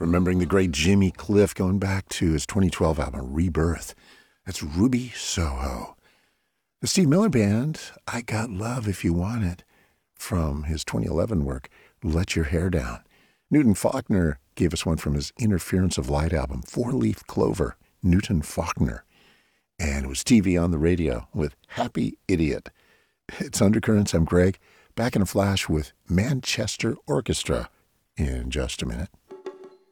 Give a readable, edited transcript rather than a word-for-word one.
Remembering the great Jimmy Cliff going back to his 2012 album, Rebirth. That's Ruby Soho. The Steve Miller Band, I Got Love If You Want It, from his 2011 work, Let Your Hair Down. Newton Faulkner gave us one from his Interference of Light album, Four Leaf Clover, Newton Faulkner. And it was TV on the radio with Happy Idiot. It's Undercurrents. I'm Greg. Back in a flash with Manchester Orchestra in just a minute.